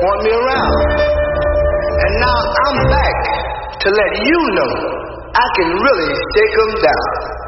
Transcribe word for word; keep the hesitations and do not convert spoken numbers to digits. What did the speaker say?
want me around. And now I'm back to let you know I can really take them down.